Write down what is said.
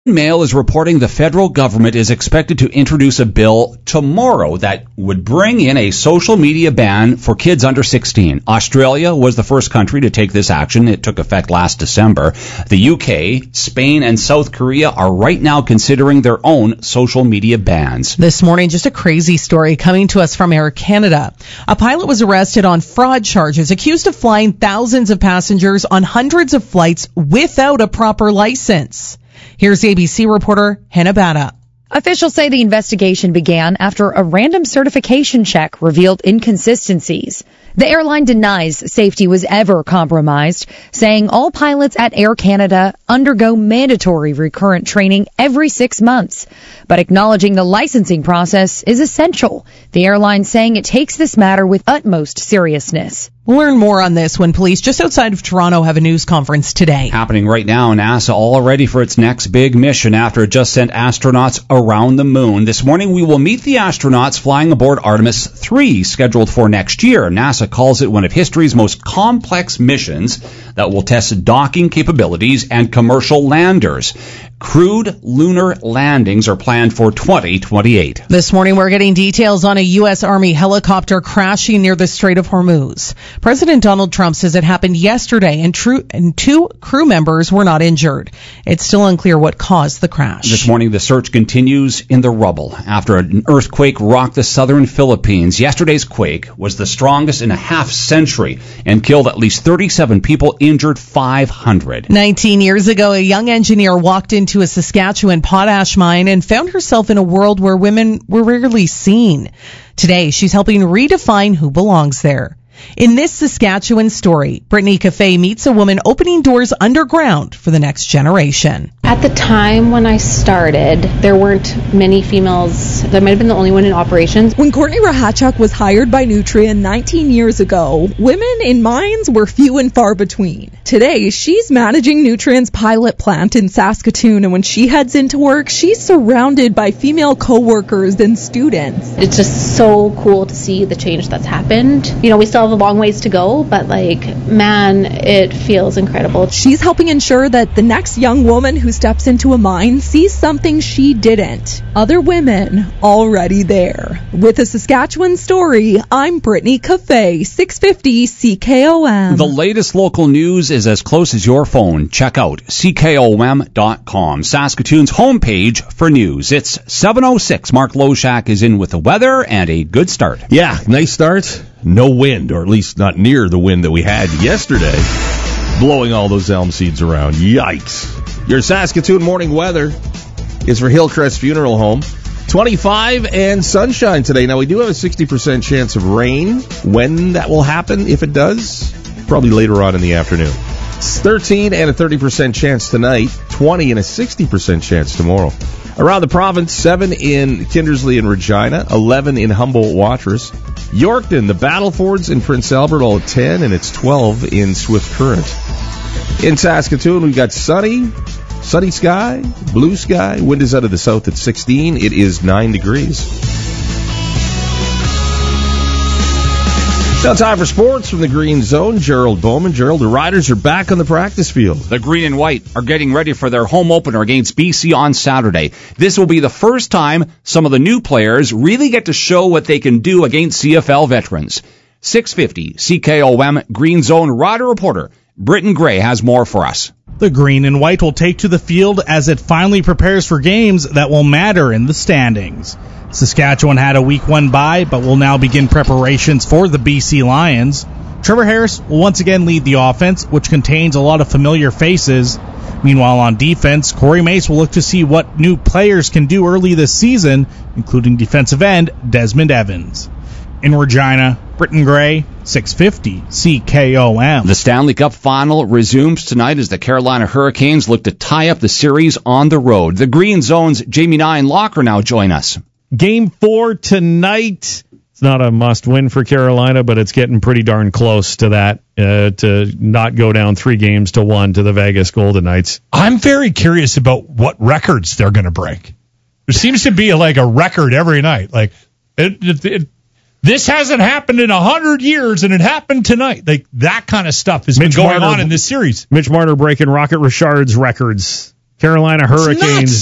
Mail is reporting the federal government is expected to introduce a bill tomorrow that would bring in a social media ban for kids under 16. Australia was the first country to take this action. It took effect last December. The UK, Spain, and South Korea are right now considering their own social media bans. This morning, just a crazy story coming to us from Air Canada. A pilot was arrested on fraud charges, accused of flying thousands of passengers on hundreds of flights without a proper license. Here's ABC reporter Hannah Batta. Officials say the investigation began after a random certification check revealed inconsistencies. The airline denies safety was ever compromised, saying all pilots at Air Canada undergo mandatory recurrent training every 6 months, but acknowledging the licensing process is essential. The airline saying it takes this matter with utmost seriousness. We'll learn more on this when police just outside of Toronto have a news conference today. Happening right now, NASA all ready for its next big mission after it just sent astronauts around the moon. This morning we will meet the astronauts flying aboard Artemis 3, scheduled for next year. NASA calls it one of history's most complex missions that will test docking capabilities and commercial landers. Crewed lunar landings are planned for 2028. This morning we're getting details on a U.S. Army helicopter crashing near the Strait of Hormuz. President Donald Trump says it happened yesterday and 2 crew members were not injured. It's still unclear what caused the crash. This morning the search continues in the rubble after an earthquake rocked the southern Philippines. Yesterday's quake was the strongest in a half century and killed at least 37 people, injured 500. 19 years ago, a young engineer walked into a Saskatchewan potash mine and found herself in a world where women were rarely seen. Today, she's helping redefine who belongs there. In this Saskatchewan story, Brittany Cafe meets a woman opening doors underground for the next generation. At the time when I started, there weren't many females. I might have been the only one in operations. When Courtney Rahachuk was hired by Nutrien 19 years ago, women in mines were few and far between. Today, she's managing Nutrien's pilot plant in Saskatoon, and when she heads into work, she's surrounded by female co-workers and students. It's just so cool to see the change that's happened. You know, we still have a long ways to go, but man, it feels incredible. She's helping ensure that the next young woman who steps into a mine sees something she didn't. Other women already there. With a Saskatchewan story, I'm Brittany Cafe, 650 CKOM. The latest local news is as close as your phone. Check out CKOM.com, Saskatoon's homepage for news. It's 7:06. Mark Loshak is in with the weather and a good start. Yeah, nice start. No wind, or at least not near the wind that we had yesterday, blowing all those elm seeds around. Yikes. Your Saskatoon morning weather is for Hillcrest Funeral Home. 25 and sunshine today. Now, we do have a 60% chance of rain. When that will happen, if it does, probably later on in the afternoon. It's 13 and a 30% chance tonight, 20 and a 60% chance tomorrow. Around the province, 7 in Kindersley and Regina, 11 in Humboldt-Watrous. Yorkton, the Battlefords in Prince Albert, all at 10, and it's 12 in Swift Current. In Saskatoon, we've got sunny sky, blue sky. Wind is out of the south at 16. It is 9 degrees. Now time for sports from the Green Zone. Gerald Bowman. Gerald, the Riders are back on the practice field. The Green and White are getting ready for their home opener against BC on Saturday. This will be the first time some of the new players really get to show what they can do against CFL veterans. 650 CKOM Green Zone Rider reporter Britton Gray has more for us. The Green and White will take to the field as it finally prepares for games that will matter in the standings. Saskatchewan had a Week 1 bye, but will now begin preparations for the BC Lions. Trevor Harris will once again lead the offense, which contains a lot of familiar faces. Meanwhile, on defense, Corey Mace will look to see what new players can do early this season, including defensive end Desmond Evans. In Regina, Britton Gray, 650 CKOM. The Stanley Cup Final resumes tonight as the Carolina Hurricanes look to tie up the series on the road. The Green Zone's Jamie Nye Locker now join us. Game 4 tonight. It's not a must-win for Carolina, but it's getting pretty darn close to that, to not go down 3-1 to the Vegas Golden Knights. I'm very curious about what records they're going to break. There seems to be like a record every night. Like this hasn't happened in 100 years, and it happened tonight. Like that kind of stuff has been going on in this series. Mitch Marner breaking Rocket Richard's records Carolina Hurricanes